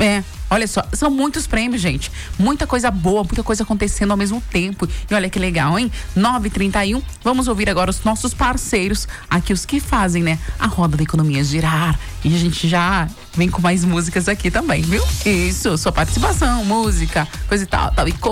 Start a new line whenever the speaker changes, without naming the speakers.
Olha só, são muitos prêmios, gente. Muita coisa boa, muita coisa acontecendo ao mesmo tempo. E olha que legal, hein? 9h31, vamos ouvir agora os nossos parceiros, aqui os que fazem, né, a roda da economia girar. E a gente já vem com mais músicas aqui também, viu? Isso, sua participação, música, coisa e tal e coisa.